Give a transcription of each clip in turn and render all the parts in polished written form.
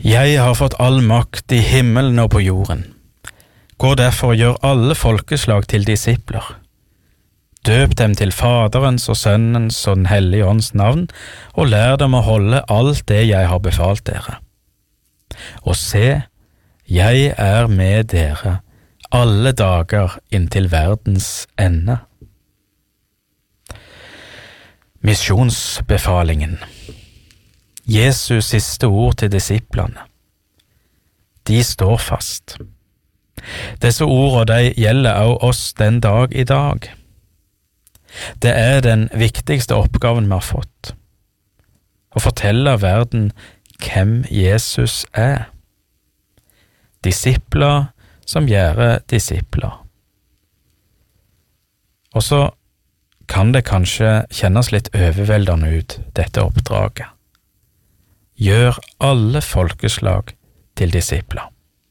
Jeg har fått all makt i himmelen og på jorden. Gå derfor og gjør alle folkeslag til disipler. Døp dem til Faderens og Sønnens og Den hellige ånds navn, og lær dem å holde alt det jeg har befalt dere. Og se, jeg er med dere alle dager inntil verdens ende. Misjonsbefalingen. Jesus siste ord til disiplene. De står fast. Disse ordene de gjelder også oss den dag i dag. Det er den viktigste oppgaven vi har fått. Å fortelle verden hvem Jesus er. Disipler som gjør disipler. Og så kan det kanskje kjennes litt overveldende ut, dette oppdraget. Gjør alle folkeslag til disipler.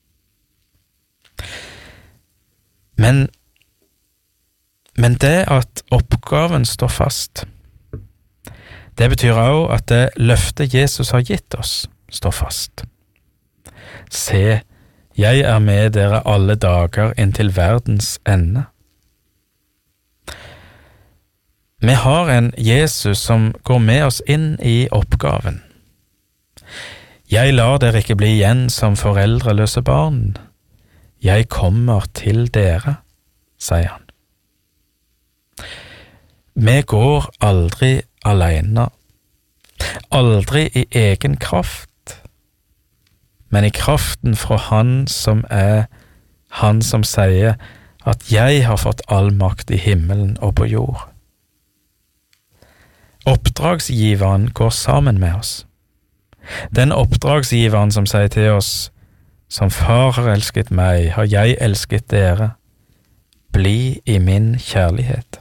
Men det at oppgaven står fast, det betyr også at det løftet Jesus har gitt oss står fast. Se, jeg er med dere alle dager inntil verdens ende. Vi har en Jesus som går med oss inn i oppgaven. Jeg lar dere ikke bli igjen som foreldreløse barn. Jeg kommer til dere, sier han. Vi går aldri alene, aldri i egen kraft, men i kraften fra Han som er Han som sier at jeg har fått all makt i himmelen og på jord. Oppdragsgiveren går sammen med oss. Den oppdragsgiveren som sier til oss, som Far har elsket meg, har jeg elsket dere. Bli i min kjærlighet.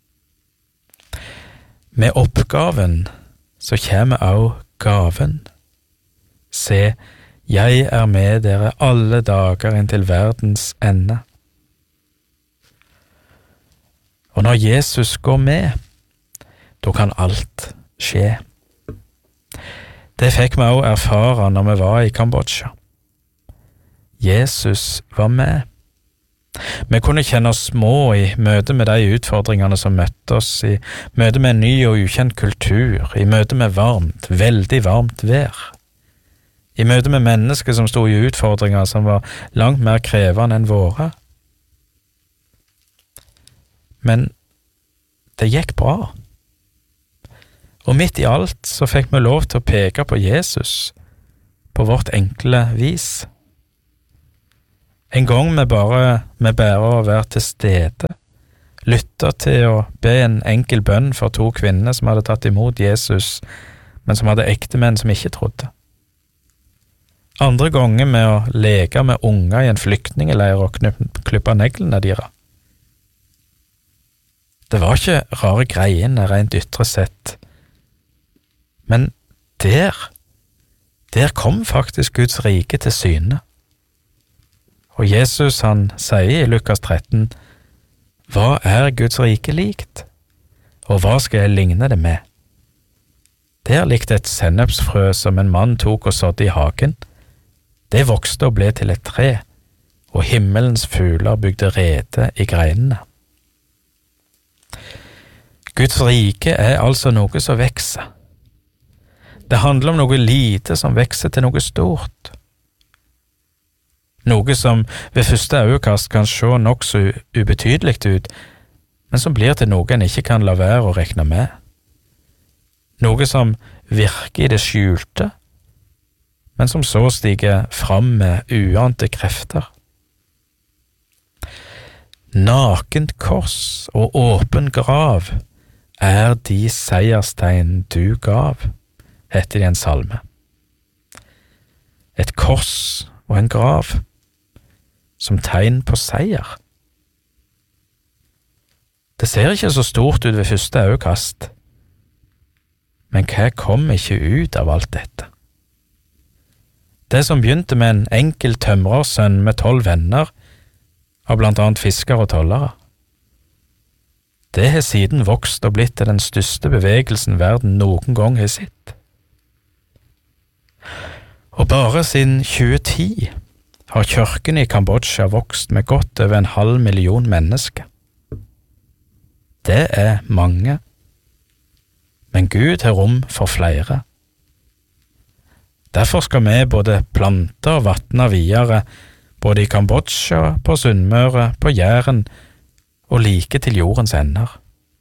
Med oppgaven så kommer også gaven. Se, jeg er med dere alle dager inntil verdens ende. Og når Jesus går med, da kan alt skje. Det fikk vi også erfare når vi var i Kambodsja. Jesus var med. Vi kunne kjenne oss små i møte med de utfordringene som møtte oss, i møte med en ny og ukjent kultur, i møte med varmt, veldig varmt vær, i møte med mennesker som stod i utfordringer som var langt mer krevende enn våre. Men det gikk bra. Og midt i alt så fikk vi lov til å peke på Jesus på vårt enkle vis. En gang vi bare å være til stede, lytte til å be en enkel bønn for 2 kvinner som hadde tatt imot Jesus, men som hadde ektemenn som ikke trodde. Andre ganger med å leke med unger i en flyktningeleir og klippe neglene deres. Det var ikke rare greiene rent ytre sett, men der kom faktisk Guds rike til syne. Og Jesus han sier i Lukas 13, hva er Guds rike likt? Og hva skal jeg ligne det med? Det er likt et sennepsfrø som en mann tok og sådde i hagen. Det vokste og ble til et tre, og himmelens fugler bygde rede i greinene. Guds rike er altså noe som vekser. Det handler om noe lite som vekser til noe stort. Noe som ved første øyekast kan se nok så ubetydelig ut, men som blir til noe en ikke kan la være å regne med. Noe som virker i det skjulte, men som så stiger fram med uante krefter. Nakent kors og åpen grav er de seierstegn du gav, heter det i en salme. Et kors og en grav, som tegn på seier. Det ser ikke så stort ut ved første øyekast, men hva kom ikke ut av alt dette? Det som begynte med en enkel tømrersønn med 12 venner, av blant annet fiskere og tollere, det har siden vokst og blitt til den største bevegelsen verden noen gang har sett. Og Og bare siden 2010 har kirken i Kambodsja vokst med godt over 500 000 mennesker. Det er mange, men Gud har rom for flere. Derfor skal vi både plante og vatne videre, både i Kambodsja, på Sunnmøre, på Jæren og like til jordens ender.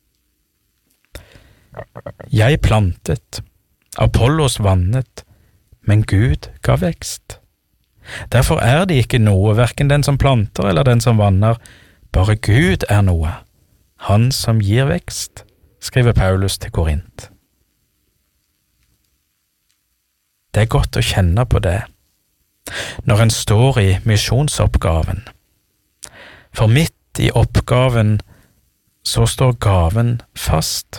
Jeg plantet, Apollos vannet, men Gud ga vekst. Derfor er det ikke noe, hverken den som planter eller den som vanner, bare Gud er noe, han som gir vekst, skriver Paulus til Korint. Det er godt å kjenne på det, når en står i misjonsoppgaven. For midt i oppgaven så står gaven fast.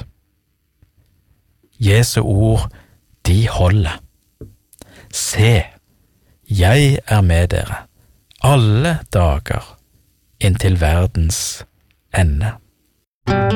Jesu ord, de holder. Se, jeg er med dere alle dager inntil verdens ende.